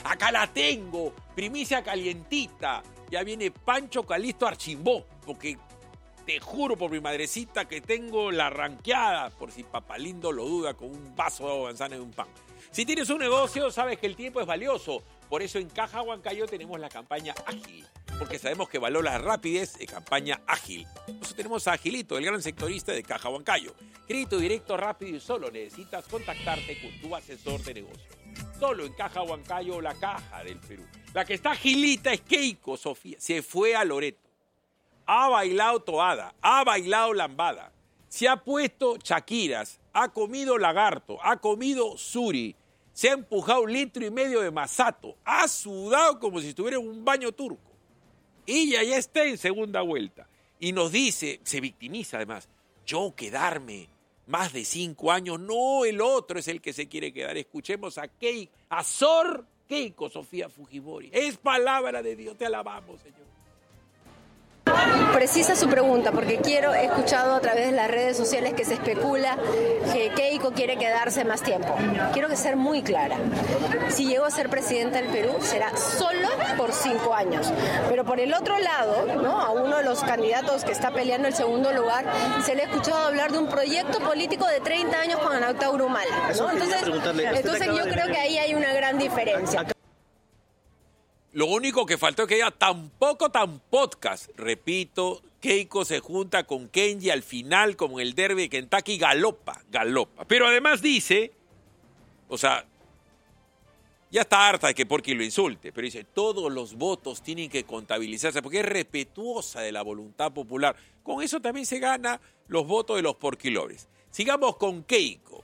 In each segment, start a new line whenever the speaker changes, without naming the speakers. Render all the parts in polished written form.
Acá la tengo, primicia calientita. Ya viene Pancho Calisto Archimbó, porque te juro por mi madrecita que tengo la ranqueada, por si Papalindo lo duda, con un vaso de manzana y un pan. Si tienes un negocio, sabes que el tiempo es valioso. Por eso en Caja Huancayo tenemos la campaña ágil, porque sabemos que valora la rapidez de campaña ágil. Nosotros tenemos a Agilito, el gran sectorista de Caja Huancayo. Crédito directo, rápido y solo necesitas contactarte con tu asesor de negocio. Solo en Caja Huancayo, la caja del Perú. La que está agilita es Keiko Sofía. Se fue a Loreto. Ha bailado toada, ha bailado lambada. Se ha puesto chaquiras, ha comido lagarto, ha comido suri. Se ha empujado 1,5 litros de masato. Ha sudado como si estuviera en un baño turco. Ella ya está en segunda vuelta. Y nos dice, se victimiza además, yo quedarme más de 5 años. No, el otro es el que se quiere quedar. Escuchemos a Sor Keiko Sofía Fujimori. Es palabra de Dios. Te alabamos, Señor.
Precisa su pregunta, porque he escuchado a través de las redes sociales que se especula que Keiko quiere quedarse más tiempo. Quiero que ser muy clara. Si llego a ser presidenta del Perú, será solo por 5 años. Pero por el otro lado, ¿no?, a uno de los candidatos que está peleando el segundo lugar, se le ha escuchado hablar de un proyecto político de 30 años con Antauro Humala, ¿no? Entonces yo creo que ahí hay una gran diferencia.
Lo único que faltó es que ella tampoco tan podcast. Repito, Keiko se junta con Kenji al final, como en el derbi de Kentucky, galopa. Pero además dice, o sea, ya está harta de que Porky lo insulte, pero dice, todos los votos tienen que contabilizarse, porque es respetuosa de la voluntad popular. Con eso también se gana los votos de los porquilores. Sigamos con Keiko.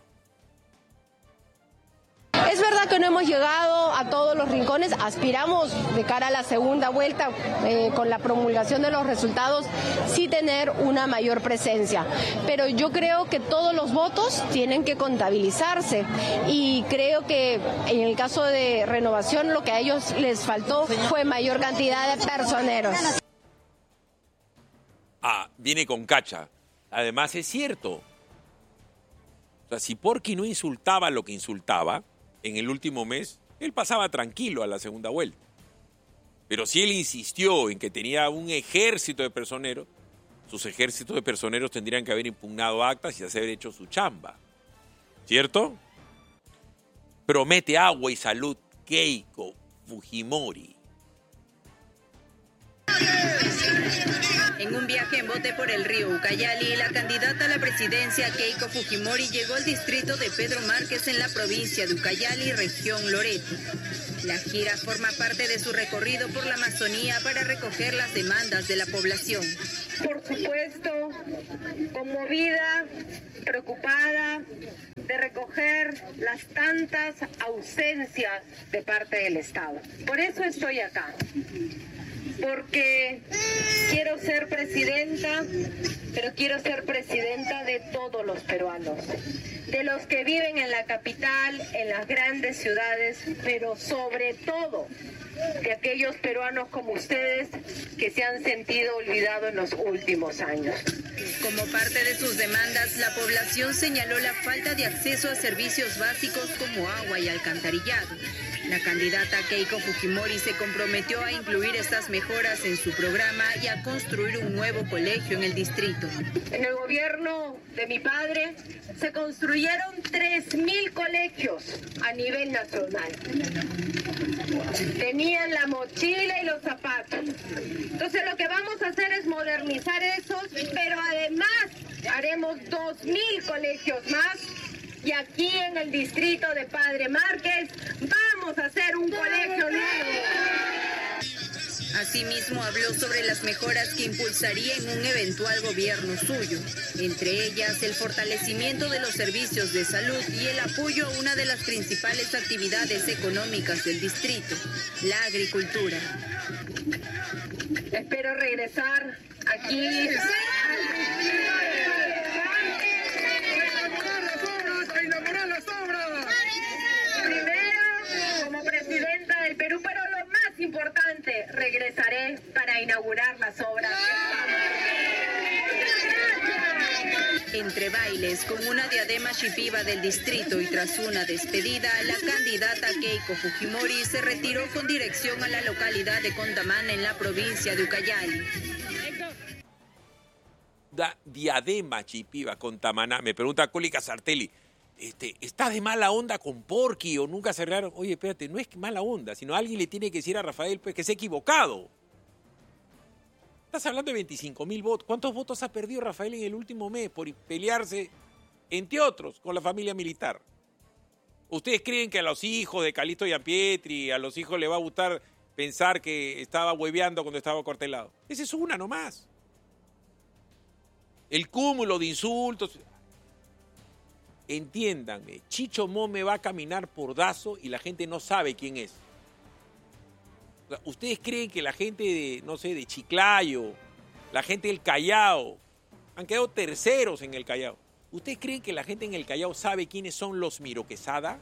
Es verdad que no hemos llegado a todos los rincones, aspiramos de cara a la segunda vuelta, con la promulgación de los resultados, sí tener una mayor presencia. Pero yo creo que todos los votos tienen que contabilizarse y creo que en el caso de Renovación lo que a ellos les faltó fue mayor cantidad de personeros.
Viene con cacha. Además es cierto. O sea, si Porky no insultaba lo que insultaba en el último mes, él pasaba tranquilo a la segunda vuelta. Pero si él insistió en que tenía un ejército de personeros, sus ejércitos de personeros tendrían que haber impugnado actas y haber hecho su chamba. ¿Cierto? Promete agua y salud Keiko Fujimori.
En un viaje en bote por el río Ucayali, la candidata a la presidencia Keiko Fujimori llegó al distrito de Pedro Márquez en la provincia de Ucayali, región Loreto. La gira forma parte de su recorrido por la Amazonía para recoger las demandas de la población.
Por supuesto, conmovida, preocupada de recoger las tantas ausencias de parte del Estado. Por eso estoy acá. Porque quiero ser presidenta, pero quiero ser presidenta de todos los peruanos, de los que viven en la capital, en las grandes ciudades, pero sobre todo de aquellos peruanos como ustedes que se han sentido olvidados en los últimos años.
Como parte de sus demandas, la población señaló la falta de acceso a servicios básicos como agua y alcantarillado. La candidata Keiko Fujimori se comprometió a incluir estas mejoras en su programa y a construir un nuevo colegio en el distrito.
En el gobierno de mi padre se construyeron 3.000 colegios a nivel nacional. Tenían la mochila y los zapatos. Entonces lo que vamos a hacer es modernizar esos, pero además haremos 2.000 colegios más. Y aquí en el distrito de Padre Márquez vamos a hacer un colegio nuevo.
Asimismo, habló sobre las mejoras que impulsaría en un eventual gobierno suyo, entre ellas el fortalecimiento de los servicios de salud y el apoyo a una de las principales actividades económicas del distrito, la agricultura.
Espero regresar aquí. Primero, como presidenta del Perú, pero lo más importante, regresaré para inaugurar las obras.
Entre bailes, con una diadema shipiba del distrito y tras una despedida, la candidata Keiko Fujimori se retiró con dirección a la localidad de Condamana en la provincia de Ucayali.
Diadema shipiba con Tamaná. Me pregunta Cólica Sartelli, ¿estás de mala onda con Porky o nunca se arreglaron? Oye, espérate, no es mala onda, sino alguien le tiene que decir a Rafael pues, que se ha equivocado. Estás hablando de 25.000 votos. ¿Cuántos votos ha perdido Rafael en el último mes por pelearse, entre otros, con la familia militar? ¿Ustedes creen que a los hijos de Calixto Gianpietri, a los hijos les va a gustar pensar que estaba hueveando cuando estaba acuartelado? Esa es una nomás. El cúmulo de insultos. Entiéndanme, Chicho Mome va a caminar por Dazo y la gente no sabe quién es. ¿Ustedes creen que la gente de, no sé, de Chiclayo, la gente del Callao, han quedado terceros en el Callao? ¿Ustedes creen que la gente en el Callao sabe quiénes son los Miro Quesada?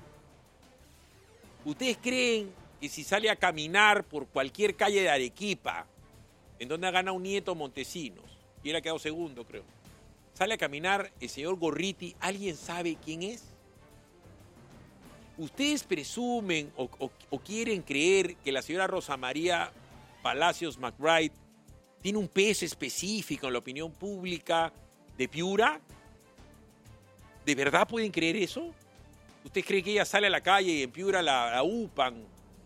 ¿Ustedes creen que si sale a caminar por cualquier calle de Arequipa, en donde ha ganado un Nieto Montesinos, y él ha quedado segundo, creo, sale a caminar el señor Gorriti, ¿alguien sabe quién es? ¿Ustedes presumen o quieren creer que la señora Rosa María Palacios McBride tiene un peso específico en la opinión pública de Piura? ¿De verdad pueden creer eso? ¿Ustedes creen que ella sale a la calle y en Piura la upan?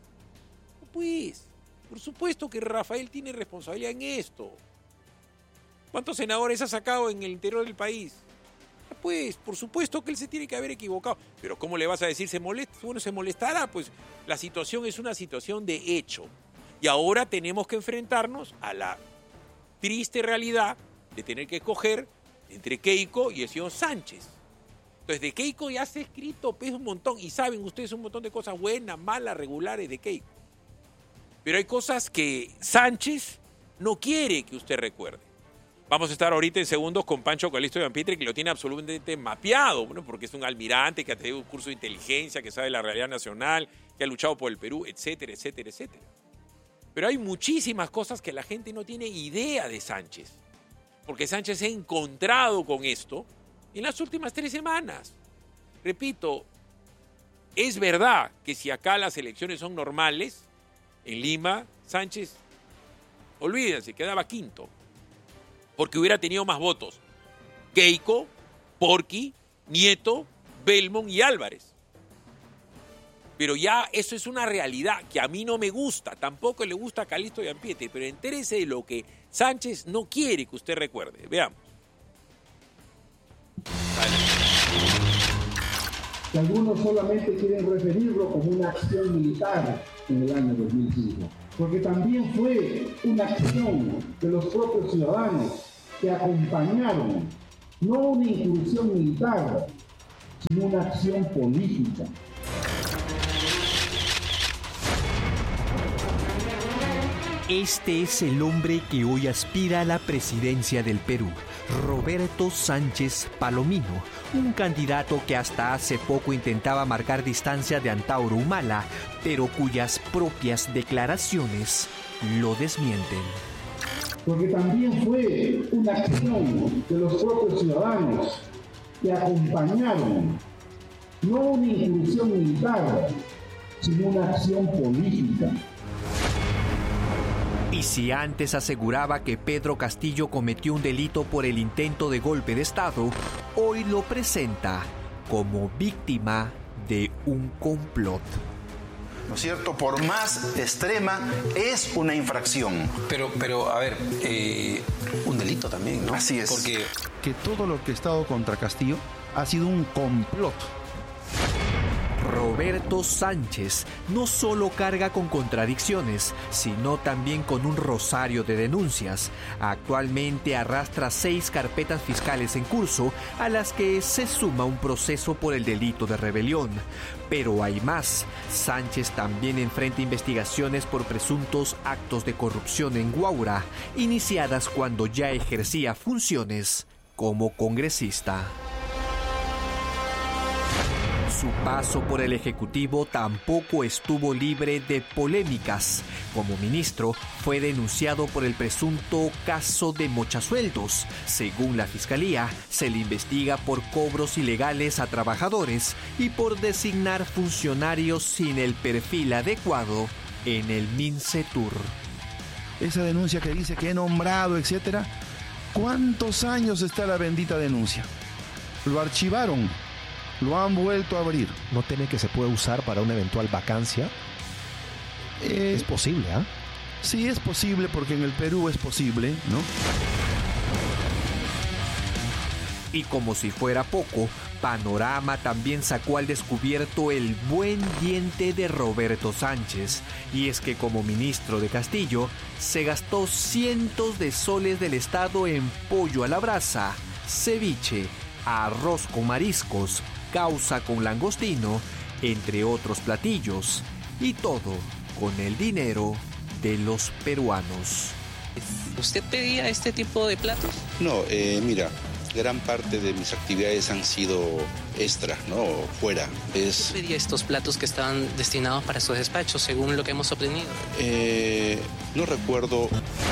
Pues, por supuesto que Rafael tiene responsabilidad en esto. ¿Cuántos senadores ha sacado en el interior del país? Pues, por supuesto que él se tiene que haber equivocado. Pero ¿cómo le vas a decir se molesta? Bueno, se molestará, pues la situación es una situación de hecho. Y ahora tenemos que enfrentarnos a la triste realidad de tener que escoger entre Keiko y el señor Sánchez. Entonces, de Keiko ya se ha escrito pues, un montón. Y saben ustedes un montón de cosas buenas, malas, regulares de Keiko. Pero hay cosas que Sánchez no quiere que usted recuerde. Vamos a estar ahorita en segundos con Pancho Calixto Gianpietri, que lo tiene absolutamente mapeado, bueno, porque es un almirante que ha tenido un curso de inteligencia, que sabe la realidad nacional, que ha luchado por el Perú, etcétera, etcétera, etcétera. Pero hay muchísimas cosas que la gente no tiene idea de Sánchez, porque Sánchez se ha encontrado con esto en las últimas 3 semanas. Repito, es verdad que si acá las elecciones son normales, en Lima, Sánchez, olvídense, quedaba quinto. Porque hubiera tenido más votos. Keiko, Porky, Nieto, Belmont y Álvarez. Pero ya eso es una realidad que a mí no me gusta. Tampoco le gusta a Calixto Gianpietri. Pero entérese de lo que Sánchez no quiere que usted recuerde. Veamos.
Que algunos solamente quieren referirlo como una acción militar en el año 2005. Porque también fue una acción de los propios ciudadanos que acompañaron, no una incursión militar, sino una acción política.
Este es el hombre que hoy aspira a la presidencia del Perú, Roberto Sánchez Palomino, un candidato que hasta hace poco intentaba marcar distancia de Antauro Humala, pero cuyas propias declaraciones lo desmienten.
Porque también fue una acción de los propios ciudadanos que acompañaron, no una incursión militar, sino una acción política.
Y si antes aseguraba que Pedro Castillo cometió un delito por el intento de golpe de Estado, hoy lo presenta como víctima de un complot.
¿No es cierto? Por más extrema, es una infracción.
Pero a ver, un delito también, ¿no?
Así es.
Porque
que todo lo que ha estado contra Castillo ha sido un complot.
Roberto Sánchez no solo carga con contradicciones, sino también con un rosario de denuncias. Actualmente arrastra 6 carpetas fiscales en curso, a las que se suma un proceso por el delito de rebelión. Pero hay más. Sánchez también enfrenta investigaciones por presuntos actos de corrupción en Huaura, iniciadas cuando ya ejercía funciones como congresista. Su paso por el Ejecutivo tampoco estuvo libre de polémicas. Como ministro, fue denunciado por el presunto caso de mochasueldos. Según la Fiscalía, se le investiga por cobros ilegales a trabajadores y por designar funcionarios sin el perfil adecuado en el Mincetur.
Esa denuncia que dice que he nombrado, etcétera, ¿cuántos años está la bendita denuncia? Lo archivaron. Lo han vuelto a abrir.
¿No teme que se pueda usar para una eventual vacancia? Es posible, ¿ah?
Sí, es posible, porque en el Perú es posible, ¿no?
Y como si fuera poco, Panorama también sacó al descubierto el buen diente de Roberto Sánchez. Y es que como ministro de Castillo, se gastó cientos de soles del Estado en pollo a la brasa, ceviche, arroz con mariscos, causa con langostino, entre otros platillos, y todo con el dinero de los peruanos.
¿Usted pedía este tipo de platos?
No, mira, gran parte de mis actividades han sido extra, ¿no? Fuera.
¿Qué pedía estos platos que estaban destinados para su despacho, según lo que hemos obtenido?
No recuerdo.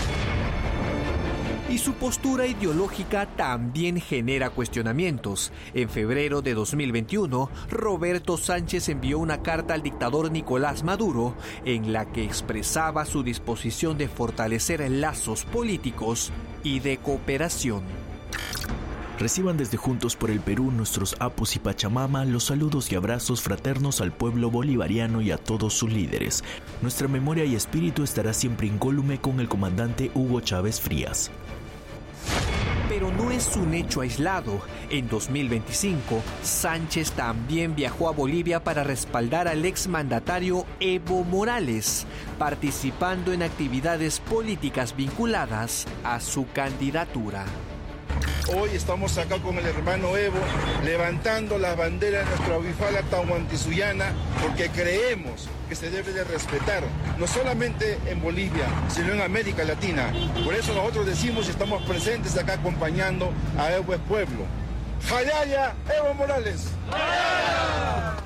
Y su postura ideológica también genera cuestionamientos. En febrero de 2021, Roberto Sánchez envió una carta al dictador Nicolás Maduro en la que expresaba su disposición de fortalecer lazos políticos y de cooperación.
Reciban desde Juntos por el Perú nuestros apus y Pachamama los saludos y abrazos fraternos al pueblo bolivariano y a todos sus líderes. Nuestra memoria y espíritu estará siempre incólume con el comandante Hugo Chávez Frías.
Pero no es un hecho aislado. En 2025, Sánchez también viajó a Bolivia para respaldar al exmandatario Evo Morales, participando en actividades políticas vinculadas a su candidatura.
Hoy estamos acá con el hermano Evo, levantando las banderas de nuestra Huifala Tahuantinsuyo, porque creemos que se debe de respetar, no solamente en Bolivia, sino en América Latina. Por eso nosotros decimos y estamos presentes acá acompañando a Evo es Pueblo. ¡Jayaya, Evo Morales! ¡Jayaya!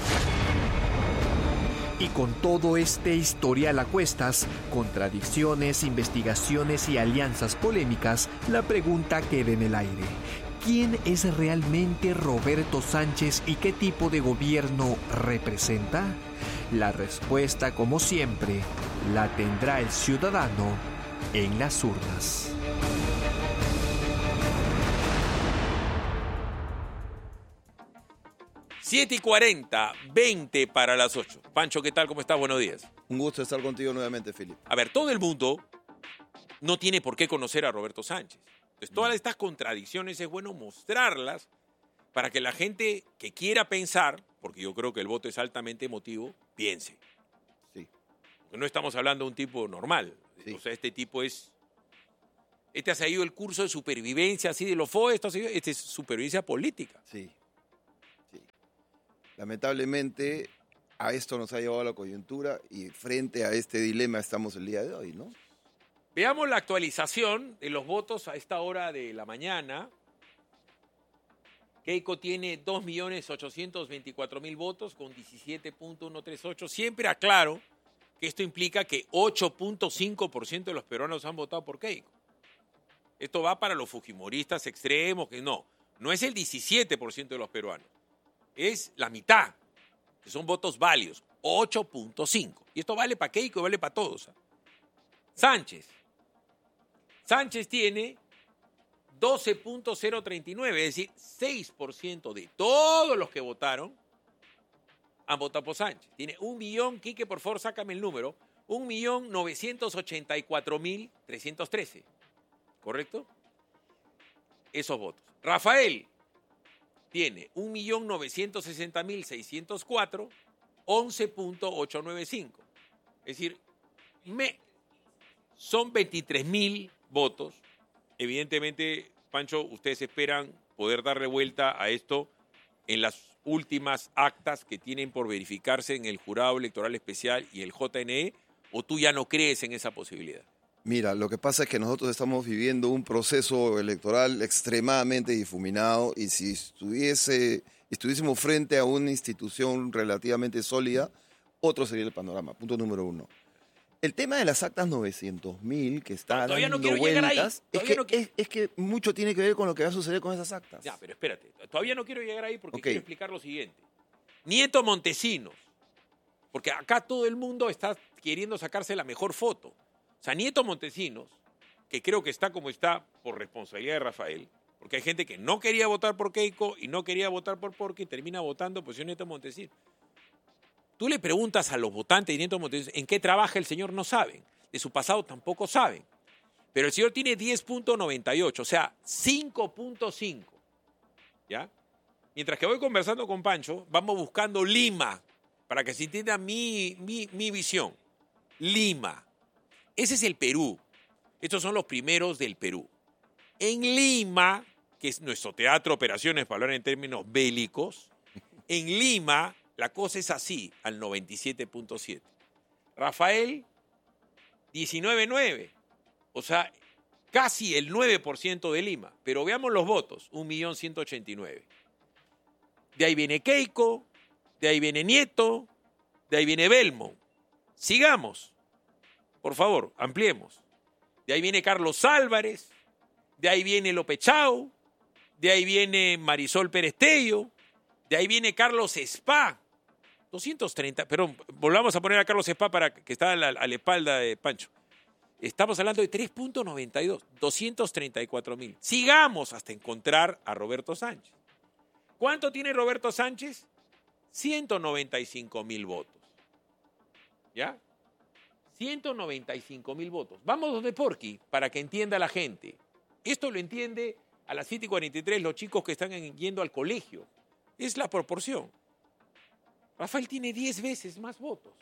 Y con todo este historial a cuestas, contradicciones, investigaciones y alianzas polémicas, la pregunta queda en el aire. ¿Quién es realmente Roberto Sánchez y qué tipo de gobierno representa? La respuesta, como siempre, la tendrá el ciudadano en las urnas.
Siete y 40, 20 para las 8. Pancho, ¿qué tal? ¿Cómo estás? Buenos días.
Un gusto estar contigo nuevamente, Filipe.
A ver, todo el mundo no tiene por qué conocer a Roberto Sánchez. Entonces, todas estas contradicciones es bueno mostrarlas para que la gente que quiera pensar, porque yo creo que el voto es altamente emotivo, piense.
Sí.
Porque no estamos hablando de un tipo normal. Sí. O sea, este tipo es... Este ha seguido el curso de supervivencia, así de los FOE, este es supervivencia política.
Sí. Lamentablemente, a esto nos ha llevado la coyuntura y frente a este dilema estamos el día de hoy, ¿no?
Veamos la actualización de los votos a esta hora de la mañana. Keiko tiene 2.824.000 votos con 17.138. Siempre aclaro que esto implica que 8.5% de los peruanos han votado por Keiko. Esto va para los fujimoristas extremos, que no es el 17% de los peruanos. Es la mitad, que son votos válidos, 8.5. Y esto vale para Keiko y vale para todos. Sánchez tiene 12.039, es decir, 6% de todos los que votaron han votado por Sánchez. Tiene 1 millón, Quique, por favor, sácame el número, 1.984.313. ¿Correcto? Esos votos. Rafael tiene 1.960.604, 11.895. Es decir, son 23.000 votos. Evidentemente, Pancho, ustedes esperan poder darle vuelta a esto en las últimas actas que tienen por verificarse en el Jurado Electoral Especial y el JNE, ¿o tú ya no crees en esa posibilidad?
Mira, lo que pasa es que nosotros estamos viviendo un proceso electoral extremadamente difuminado y si estuviese estuviésemos frente a una institución relativamente sólida, otro sería el panorama. Punto número 1. El tema de las actas 900.000 que está dando vueltas, es que mucho tiene que ver con lo que va a suceder con esas actas.
Ya, pero espérate, todavía no quiero llegar ahí porque quiero explicar lo siguiente. Nieto Montesinos, porque acá todo el mundo está queriendo sacarse la mejor foto. O sea, Nieto Montesinos, que creo que está como está por responsabilidad de Rafael, porque hay gente que no quería votar por Keiko y no quería votar por Porky y termina votando por Nieto Montesinos. Tú le preguntas a los votantes de Nieto Montesinos en qué trabaja el señor, no saben. De su pasado tampoco saben. Pero el señor tiene 10.98, o sea, 5.5. ¿Ya? Mientras que voy conversando con Pancho, vamos buscando Lima, para que se entienda mi visión. Lima. Ese es el Perú. Estos son los primeros del Perú. En Lima, que es nuestro teatro de operaciones, para hablar en términos bélicos, en Lima la cosa es así, al 97.7. Rafael, 19.9. O sea, casi el 9% de Lima. Pero veamos los votos, 1.189.000. De ahí viene Keiko, de ahí viene Nieto, de ahí viene Belmont. Sigamos. Por favor, ampliemos. De ahí viene Carlos Álvarez, de ahí viene López Chau, de ahí viene Marisol Pérez Tello, de ahí viene Carlos Spa. 230, perdón, volvamos a poner a Carlos Spa para que está a la espalda de Pancho. Estamos hablando de 3.92, 234.000. Sigamos hasta encontrar a Roberto Sánchez. ¿Cuánto tiene Roberto Sánchez? 195.000 votos. ¿Ya? 195.000 votos. Vamos donde Porky para que entienda la gente. Esto lo entiende a las 7:43 los chicos que están yendo al colegio. Es la proporción. Rafael tiene 10 veces más votos.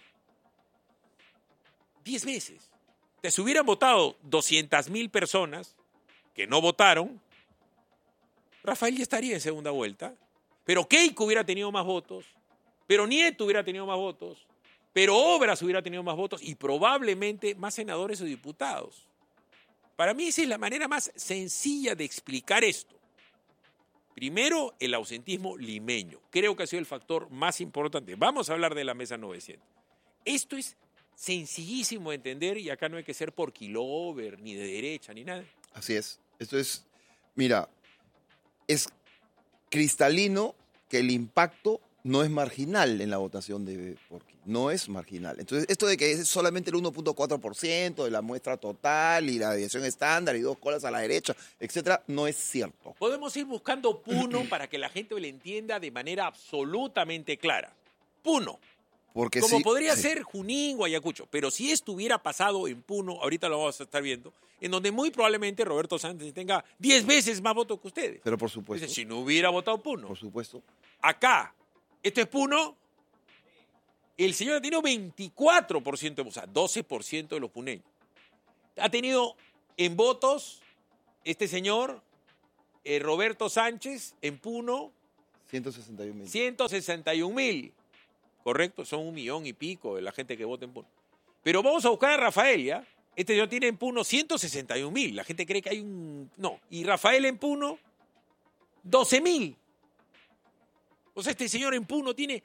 10 veces. Si hubieran votado 200.000 personas que no votaron, Rafael ya estaría en segunda vuelta. Pero Keiko hubiera tenido más votos, pero Nieto hubiera tenido más votos, pero Obras hubiera tenido más votos y probablemente más senadores o diputados. Para mí esa es la manera más sencilla de explicar esto. Primero, el ausentismo limeño. Creo que ha sido el factor más importante. Vamos a hablar de la mesa 900. Esto es sencillísimo de entender y acá no hay que ser porquilover, ni de derecha, ni nada.
Así es. Esto es, mira, es cristalino que el impacto no es marginal en la votación de Porky. No es marginal. Entonces, esto de que es solamente el 1.4% de la muestra total y la desviación estándar y 2 colas a la derecha, etcétera, no es cierto.
Podemos ir buscando Puno para que la gente lo entienda de manera absolutamente clara. Puno.
Porque
como
sí,
podría ser Junín o Ayacucho, pero si esto hubiera pasado en Puno, ahorita lo vamos a estar viendo, en donde muy probablemente Roberto Sánchez tenga 10 veces más votos que ustedes.
Pero por supuesto.
Entonces, si no hubiera votado Puno.
Por supuesto.
Acá, esto es Puno, el señor ha tenido 24%, o sea, 12% de los puneños. Ha tenido en votos este señor, Roberto Sánchez, en Puno,
161.000.
161.000. Correcto, son 1 millón y pico de la gente que vota en Puno. Pero vamos a buscar a Rafael, ¿ya? Este señor tiene en Puno 161.000. La gente cree que hay un... No. Y Rafael en Puno, 12.000. O sea, este señor en Puno tiene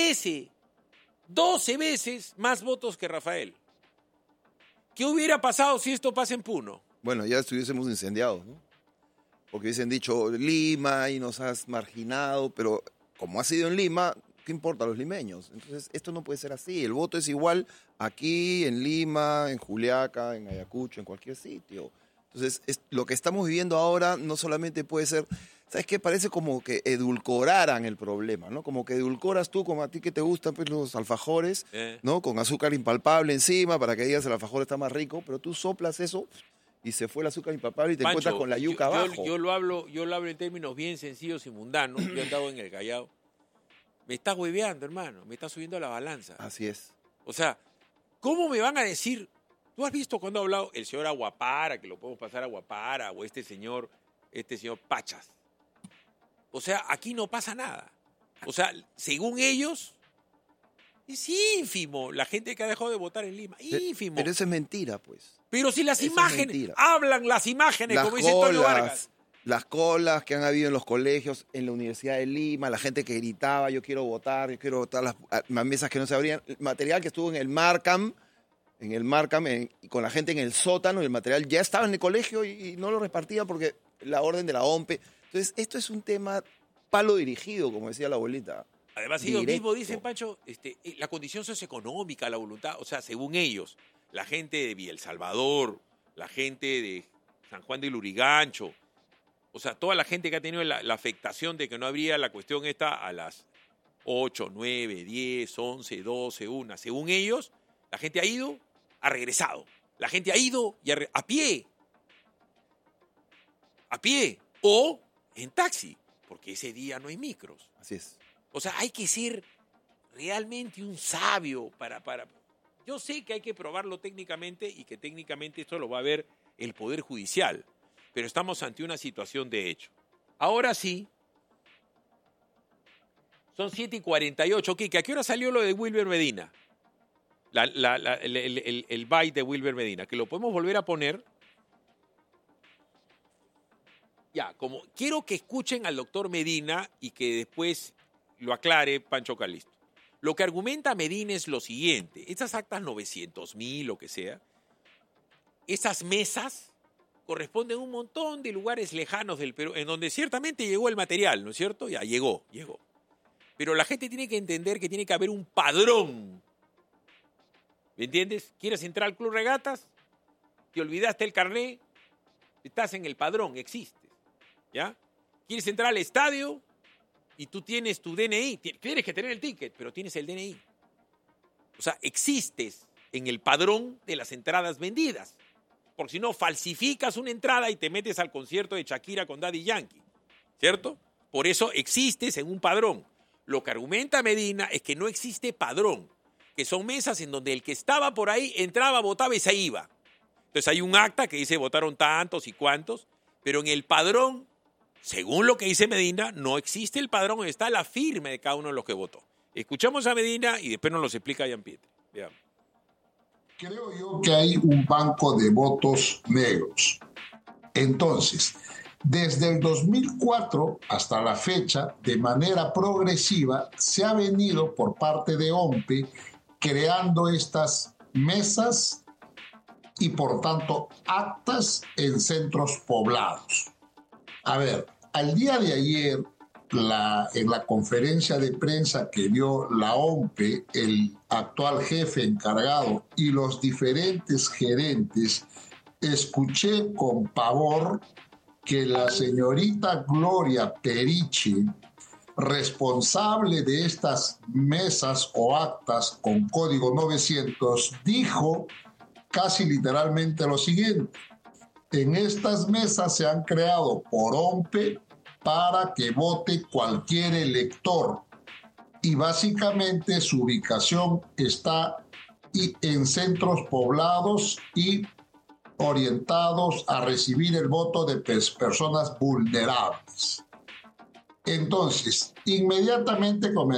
12 veces más votos que Rafael. ¿Qué hubiera pasado si esto pasa en Puno?
Bueno, ya estuviésemos incendiados, ¿no? Porque hubiesen dicho Lima y nos has marginado, pero como ha sido en Lima... ¿Qué importa a los limeños? Entonces, esto no puede ser así. El voto es igual aquí, en Lima, en Juliaca, en Ayacucho, en cualquier sitio. Entonces, lo que estamos viviendo ahora no solamente puede ser... ¿Sabes qué? Parece como que edulcoraran el problema, ¿no? Como que edulcoras tú, como a ti que te gustan pues, los alfajores, ¿no? Con azúcar impalpable encima para que digas el alfajor está más rico, pero tú soplas eso y se fue el azúcar impalpable y te encuentras con la yuca abajo.
Yo lo hablo en términos bien sencillos y mundanos. Yo he andado en el Callao. Me estás hueveando, hermano. Me estás subiendo a la balanza.
Así es.
O sea, ¿cómo me van a decir? ¿Tú has visto cuando ha hablado el señor Aguapara, que lo podemos pasar a Aguapara, o este señor Pachas? O sea, aquí no pasa nada. O sea, según ellos, es ínfimo la gente que ha dejado de votar en Lima. Ínfimo.
Pero eso es mentira, pues.
Pero si las imágenes, hablan las imágenes, como dice Antonio Vargas.
las colas que han habido en los colegios, en la Universidad de Lima, la gente que gritaba, yo quiero votar, las mesas que no se abrían, el material que estuvo en el Markham, y con la gente en el sótano, el material ya estaba en el colegio y no lo repartía porque la orden de la OMPE. Entonces, esto es un tema palo dirigido, como decía la abuelita.
Además, ellos mismos dicen, Pancho, la condición socioeconómica, la voluntad, o sea, según ellos, la gente de Villa El Salvador, la gente de San Juan de Lurigancho, o sea, toda la gente que ha tenido la afectación de que no habría la cuestión esta a las 8, 9, 10, 11, 12, 1. Según ellos, la gente ha ido, ha regresado. La gente ha ido y a pie. A pie. O en taxi, porque ese día no hay micros.
Así es.
O sea, hay que ser realmente un sabio para... Yo sé que hay que probarlo técnicamente y que técnicamente esto lo va a ver el Poder Judicial, pero estamos ante una situación de hecho. Ahora sí, son 7:48. Kike, ¿a qué hora salió lo de Wilber Medina? El byte de Wilber Medina, que lo podemos volver a poner. Ya, como quiero que escuchen al doctor Medina y que después lo aclare Pancho Calisto. Lo que argumenta Medina es lo siguiente. Estas actas 900.000, lo que sea, esas mesas corresponden a un montón de lugares lejanos del Perú, en donde ciertamente llegó el material, ¿no es cierto? Ya, llegó. Pero la gente tiene que entender que tiene que haber un padrón. ¿Me entiendes? ¿Quieres entrar al Club Regatas? ¿Te olvidaste el carné? Estás en el padrón, existes. ¿Ya? ¿Quieres entrar al estadio? Y tú tienes tu DNI. Tienes que tener el ticket, pero tienes el DNI. O sea, existes en el padrón de las entradas vendidas. Porque si no, falsificas una entrada y te metes al concierto de Shakira con Daddy Yankee. ¿Cierto? Por eso existes en un padrón. Lo que argumenta Medina es que no existe padrón, que son mesas en donde el que estaba por ahí entraba, votaba y se iba. Entonces hay un acta que dice votaron tantos y cuantos, pero en el padrón, según lo que dice Medina, no existe el padrón donde está la firma de cada uno de los que votó. Escuchamos a Medina y después nos los explica Jan Pietre. Veamos.
Creo yo que hay un banco de votos negros. Entonces, desde el 2004 hasta la fecha, de manera progresiva, se ha venido por parte de OMPE creando estas mesas y, por tanto, actas en centros poblados. A ver, al día de ayer, en la conferencia de prensa que dio la OMPE, el actual jefe encargado y los diferentes gerentes, escuché con pavor que la señorita Gloria Periche, responsable de estas mesas o actas con código 900, dijo casi literalmente lo siguiente: en estas mesas se han creado por OMPE para que vote cualquier elector y básicamente su ubicación está en centros poblados y orientados a recibir el voto de personas vulnerables. Entonces, inmediatamente comenzó